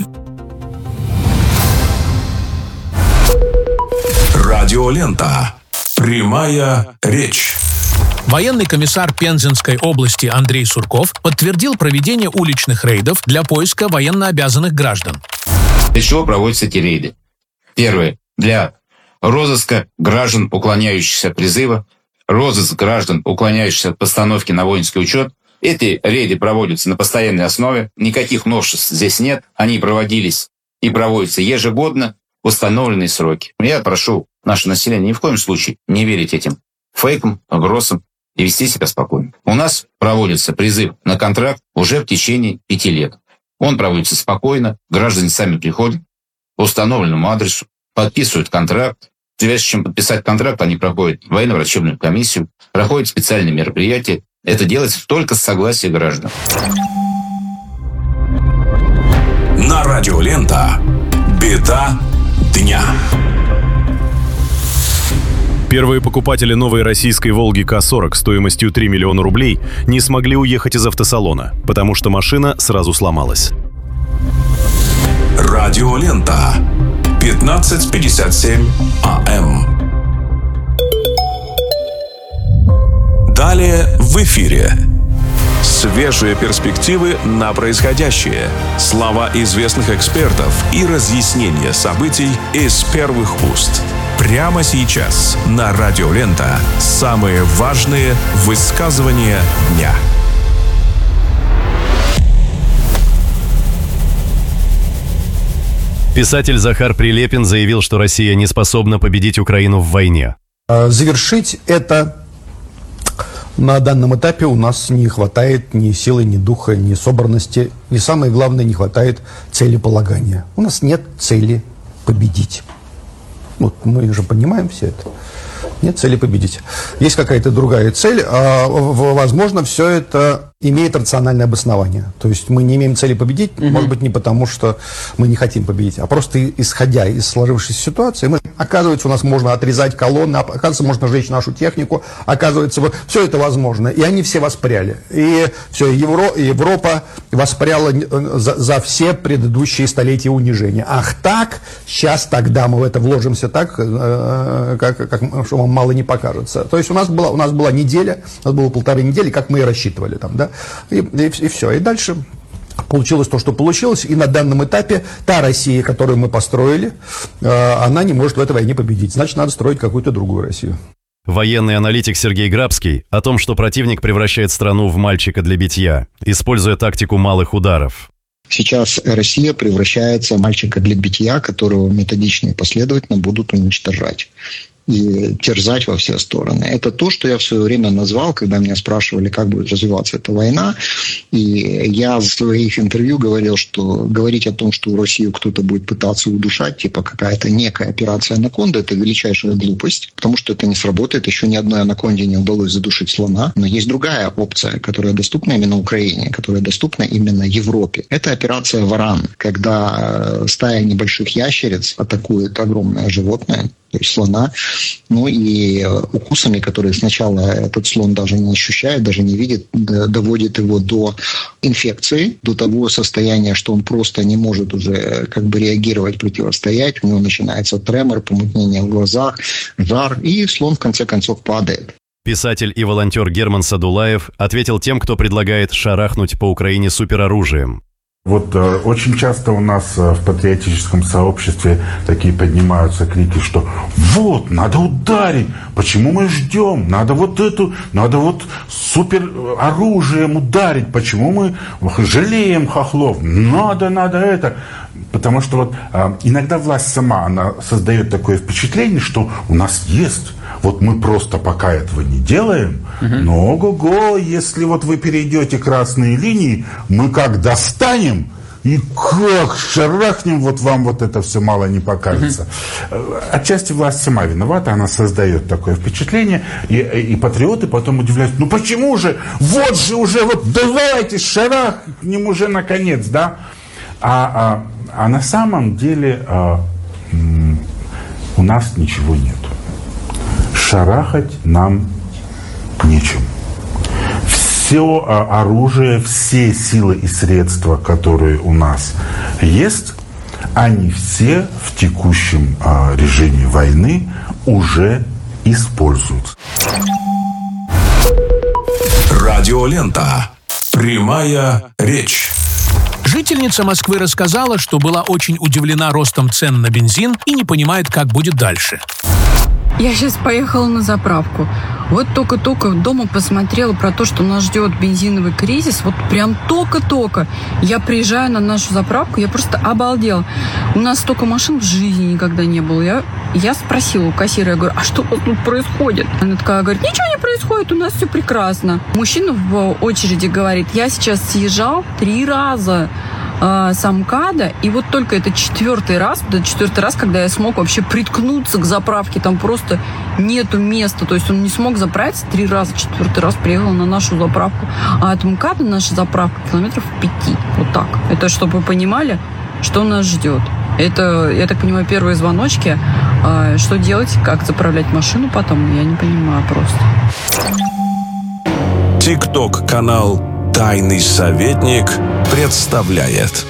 Speaker 2: Радио Лента. Прямая речь.
Speaker 11: Военный комиссар Пензенской области Андрей Сурков подтвердил проведение уличных рейдов для поиска военнообязанных граждан.
Speaker 3: Для чего проводятся эти рейды? Первое. Для розыска граждан, уклоняющихся от призыва, розыск граждан, уклоняющихся от постановки на воинский учет. Эти рейды проводятся на постоянной основе. Никаких новшеств здесь нет. Они проводились и проводятся ежегодно в установленные сроки. Я прошу наше население ни в коем случае не верить этим фейкам, угрозам и вести себя спокойно. У нас проводится призыв на контракт уже в течение пяти лет. Он проводится спокойно, граждане сами приходят по установленному адресу, подписывают контракт. Прежде чем подписать контракт, они проходят военно-врачебную комиссию, проходят специальные мероприятия. Это делается только с согласия граждан.
Speaker 2: На Радио Лента. Беда дня.
Speaker 14: Первые покупатели новой российской «Волги К сорок» стоимостью три миллиона рублей не смогли уехать из автосалона, потому что машина сразу сломалась.
Speaker 2: Радио Лента. пятнадцать пятьдесят семь АМ. Далее в эфире. Свежие перспективы на происходящее, слова известных экспертов и разъяснения событий из первых уст. Прямо сейчас на Радио Лента самые важные высказывания дня.
Speaker 14: Писатель Захар Прилепин заявил, что Россия не способна победить Украину в войне.
Speaker 4: Завершить это на данном этапе у нас не хватает ни силы, ни духа, ни собранности. И самое главное, не хватает целеполагания. У нас нет цели победить. Вот мы же понимаем все это. Нет цели победить. Есть какая-то другая цель. А, возможно, все это имеет рациональное обоснование. То есть мы не имеем цели победить, угу. может быть, не потому, что мы не хотим победить, а просто исходя из сложившейся ситуации, мы, оказывается, у нас можно отрезать колонны, оказывается, можно сжечь нашу технику, оказывается, все это возможно. И они все воспряли. И все, Евро, Европа воспряла за, за все предыдущие столетия унижения. Ах так, сейчас тогда мы в это вложимся так, как, как, что вам мало не покажется. То есть у нас была, у нас была неделя, у нас было полторы недели, как мы и рассчитывали там, да. И, и, и все. И дальше получилось то, что получилось. И на данном этапе та Россия, которую мы построили, э, она не может в этой войне победить. Значит, надо строить какую-то другую Россию.
Speaker 14: Военный аналитик Сергей Грабский о том, что противник превращает страну в мальчика для битья, используя тактику малых ударов.
Speaker 5: Сейчас Россия превращается в мальчика для битья, которого методично и последовательно будут уничтожать и терзать во все стороны. Это то, что я в свое время назвал, когда меня спрашивали, как будет развиваться эта война. И я в своих интервью говорил, что говорить о том, что Россию кто-то будет пытаться удушать, типа какая-то некая операция «Анаконда», это величайшая глупость, потому что это не сработает. Еще ни одной «Анаконде» не удалось задушить слона. Но есть другая опция, которая доступна именно Украине, которая доступна именно Европе. Это операция «Варан», когда стая небольших ящериц атакует огромное животное, то есть слона, ну и укусами, которые сначала этот слон даже не ощущает, даже не видит, доводит его до инфекции, до того состояния, что он просто не может уже как бы реагировать, противостоять, у него начинается тремор, помутнение в глазах, жар, и слон в конце концов падает.
Speaker 14: Писатель и волонтер Герман Садулаев ответил тем, кто предлагает шарахнуть по Украине супероружием.
Speaker 7: Вот э, очень часто у нас э, в патриотическом сообществе такие поднимаются крики, что вот, надо ударить, почему мы ждем, надо вот эту, надо вот супероружием ударить, почему мы жалеем хохлов, надо, надо это. Потому что вот э, иногда власть сама, она создает такое впечатление, что у нас есть. Вот мы просто пока этого не делаем, угу. но ого-го, если вот вы перейдете красные линии, мы как достанем и как шарахнем, вот вам вот это все мало не покажется. Угу. Отчасти власть сама виновата, она создает такое впечатление, и, и патриоты потом удивляются, ну почему же, вот же уже, вот давайте шарахнем уже наконец, да? А, а, а на самом деле а, м, у нас ничего нет. Шарахать нам нечем. Все а, оружие, все силы и средства, которые у нас есть, они все в текущем а, режиме войны уже используются.
Speaker 2: Радиолента. Прямая речь.
Speaker 11: Жительница Москвы рассказала, что была очень удивлена ростом цен на бензин и не понимает, как будет дальше.
Speaker 8: Я сейчас поехала на заправку. Вот только-только дома посмотрела про то, что нас ждет бензиновый кризис. Вот прям только-только. Я приезжаю на нашу заправку, я просто обалдела. У нас столько машин в жизни никогда не было. Я, я спросила у кассира, я говорю, а что у вас тут происходит? Она такая говорит, ничего не происходит, у нас все прекрасно. Мужчина в очереди говорит, я сейчас съезжал три раза с МКАДа, и вот только это четвертый раз, да, четвертый раз, когда я смог вообще приткнуться к заправке, там просто нету места, то есть он не смог заправиться три раза, четвертый раз приехал на нашу заправку, а от МКАДа наша заправка километров пяти, вот так. Это чтобы вы понимали, что нас ждет. Это, я так понимаю, первые звоночки. А что делать, как заправлять машину потом, я не понимаю просто.
Speaker 2: ТикТок-канал «Тайный советник» представляет.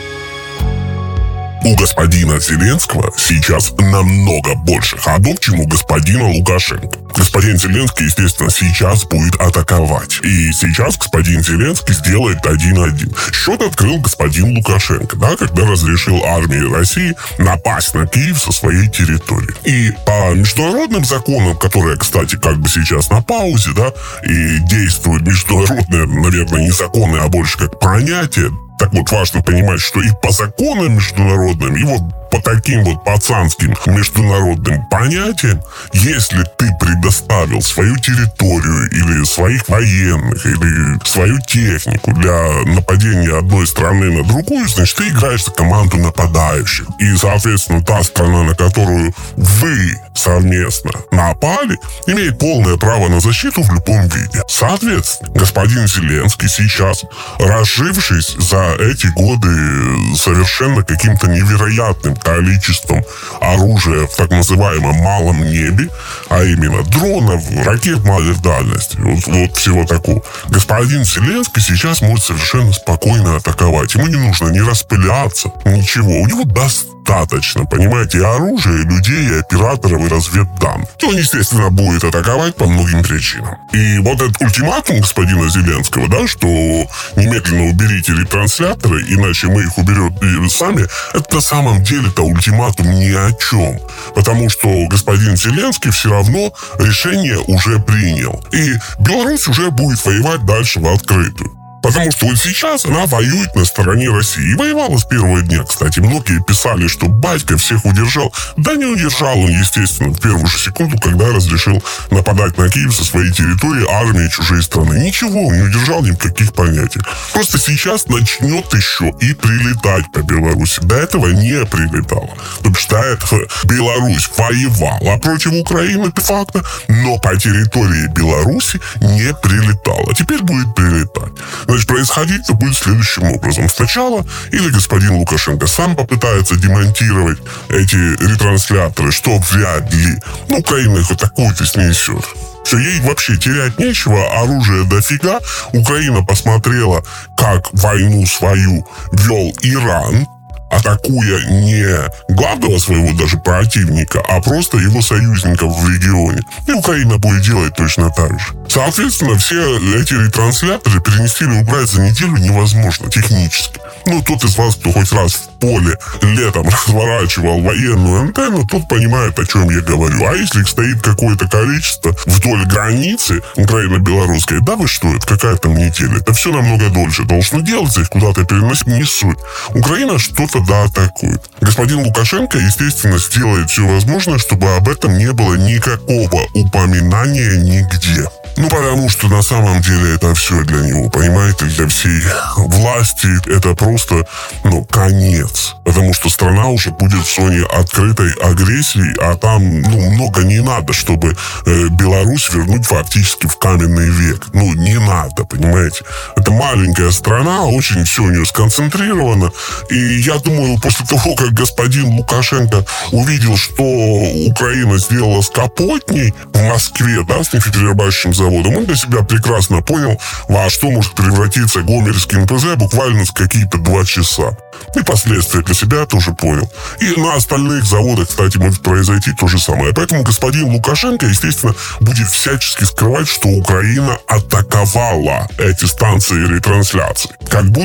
Speaker 9: У господина Зеленского сейчас намного больше ходов, чем у господина Лукашенко. Господин Зеленский, естественно, сейчас будет атаковать. И сейчас господин Зеленский сделает один-один. Счет открыл господин Лукашенко, да, когда разрешил армии России напасть на Киев со своей территории. И по международным законам, которые, кстати, как бы сейчас на паузе, да, и действуют международные, наверное, не законы, а больше как понятие. Так вот, важно понимать, что и по законам международным, и вот по таким вот пацанским международным понятиям, если ты предоставил свою территорию или своих военных, или свою технику для нападения одной страны на другую, значит, ты играешь за команду нападающих. И, соответственно, та страна, на которую вы совместно напали, имеет полное право на защиту в любом виде. Соответственно, господин Зеленский сейчас, разжившись за эти годы совершенно каким-то невероятным количеством оружия в так называемом малом небе, а именно дронов, ракет малой дальности, вот, вот всего такого. Господин Зеленский сейчас может совершенно спокойно атаковать. Ему не нужно не распыляться, ничего. У него достаточно, понимаете, оружия, людей, и операторов, и разведданных. Он, естественно, будет атаковать по многим причинам. И вот этот ультиматум господина Зеленского, да, что немедленно уберите ретрансляторы, иначе мы их уберем сами, это на самом деле-то ультиматум ни о чем. Потому что господин Зеленский все равно решение уже принял. И Беларусь уже будет воевать дальше в открытую. Потому что вот сейчас она воюет на стороне России. И воевала с первого дня, кстати. Многие писали, что батька всех удержал. Да не удержал он, естественно, в первую же секунду, когда разрешил нападать на Киев со своей территории армии чужой страны. Ничего, он не удержал никаких понятий. Просто сейчас начнет еще и прилетать по Беларуси. До этого не прилетало. Потому что это Беларусь воевала против Украины де-факто, но по территории Беларуси не прилетала. Теперь будет прилетать. Значит, происходить это будет следующим образом. Сначала или господин Лукашенко сам попытается демонтировать эти ретрансляторы, что вряд ли. Ну, Украина их атакует и снесет. Все, ей вообще терять нечего, оружия дофига. Украина посмотрела, как войну свою вел Иран, атакуя не главного своего даже противника, а просто его союзников в регионе. И Украина будет делать точно так же. Соответственно, все эти ретрансляторы перенести или убрать за неделю невозможно технически. Ну, тот из вас, кто хоть раз в поле летом разворачивал военную антенну, тот понимает, о чем я говорю. А если их стоит какое-то количество вдоль границы украино-белорусской, да вы что, это какая там неделя? Это все намного дольше должно делаться, их куда-то переносить, не суть. Украина что-то да атакует. Господин Лукашенко, естественно, сделает все возможное, чтобы об этом не было никакого упоминания нигде. Ну, потому что на самом деле это все для него, понимаете, для всей власти это просто, ну, конец. Потому что страна уже будет в зоне открытой агрессии, а там, ну, много не надо, чтобы э, Беларусь вернуть фактически в каменный век. Ну, не надо, понимаете. Это маленькая страна, очень все у нее сконцентрировано. И я думаю, после того, как господин Лукашенко увидел, что Украина сделала с Капотней в Москве, да, с нефтеперерабатывающим заводом, он для себя прекрасно понял, во что может превратиться Гомельский эн пэ зэ буквально за какие-то два часа. И последствия для себя тоже понял. И на остальных заводах, кстати, может произойти то же самое. Поэтому господин Лукашенко, естественно, будет всячески скрывать, что Украина атаковала эти станции ретрансляции. Как будто